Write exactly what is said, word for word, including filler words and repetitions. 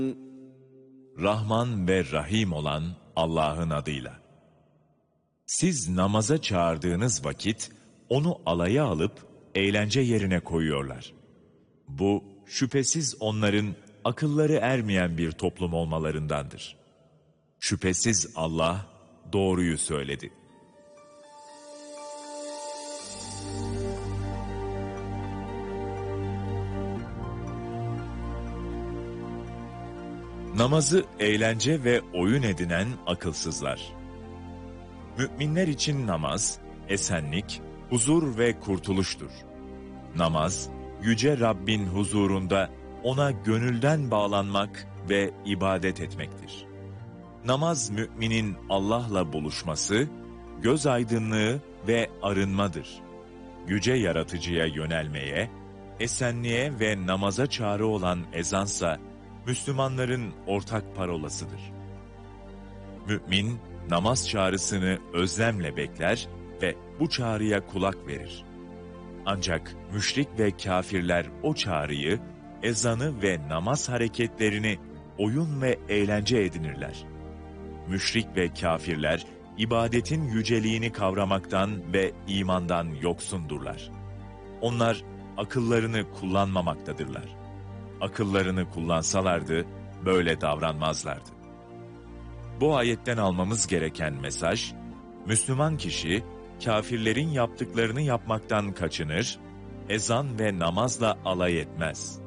Rahman ve Rahim olan Allah'ın adıyla. Siz namaza çağırdığınız vakit onu alaya alıp eğlence yerine koyuyorlar. Bu şüphesiz onların akılları ermeyen bir toplum olmalarındandır. Şüphesiz Allah doğruyu söyledi. Namazı eğlence ve oyun edinen akılsızlar. Müminler için namaz, esenlik, huzur ve kurtuluştur. Namaz, Yüce Rabbin huzurunda ona gönülden bağlanmak ve ibadet etmektir. Namaz müminin Allah'la buluşması, göz aydınlığı ve arınmadır. Yüce Yaratıcıya yönelmeye, esenliğe ve namaza çağrı olan ezansa, Müslümanların ortak parolasıdır. Mümin, namaz çağrısını özlemle bekler ve bu çağrıya kulak verir. Ancak müşrik ve kâfirler o çağrıyı, ezanı ve namaz hareketlerini oyun ve eğlence edinirler. Müşrik ve kâfirler, ibadetin yüceliğini kavramaktan ve imandan yoksundurlar. Onlar akıllarını kullanmamaktadırlar. Akıllarını kullansalardı böyle davranmazlardı. Bu ayetten almamız gereken mesaj, Müslüman kişi kâfirlerin yaptıklarını yapmaktan kaçınır, ezan ve namazla alay etmez.